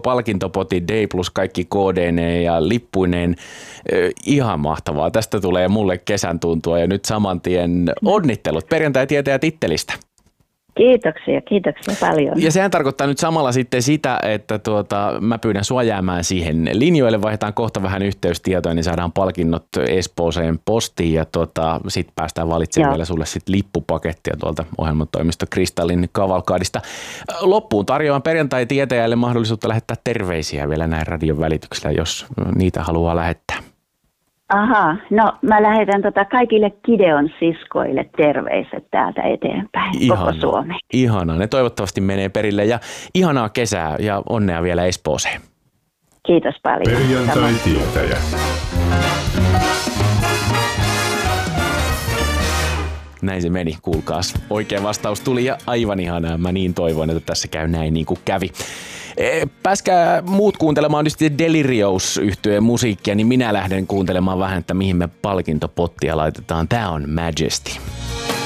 palkintopotin Day plus kaikki koodeineen ja lippuineen. Ihan mahtavaa. Tästä tulee mulle kesän tuntua ja nyt saman tien onnittelut perjantai-tietäjä tittelistä. Kiitoksia paljon. Ja sehän tarkoittaa nyt samalla sitten sitä, että mä pyydän sua jäämään siihen linjoille, vaihdetaan kohta vähän yhteystietoja, niin saadaan palkinnot Espooseen postiin ja sitten päästään valitsemaan vielä sulle sit lippupakettia tuolta ohjelmatoimisto Kristallin kavalkaadista. Loppuun tarjoan perjantai-tietäjälle mahdollisuutta lähettää terveisiä vielä näin radion välityksellä, jos niitä haluaa lähettää. Aha, no mä lähetän kaikille Gideon siskoille terveiset täältä eteenpäin, koko Suomeen. Ihanaa, ne toivottavasti menee perille ja ihanaa kesää ja onnea vielä Espooseen. Kiitos paljon. Perjantai-tietäjä. Näin se meni, kuulkaas. Oikea vastaus tuli ja aivan ihanaa. Mä niin toivon, että tässä käy näin niin kuin kävi. Pääskää muut kuuntelemaan nyt Delirious-yhtyeen musiikkia, niin minä lähden kuuntelemaan vähän, että mihin me palkintopottia laitetaan. Tää on Majesty.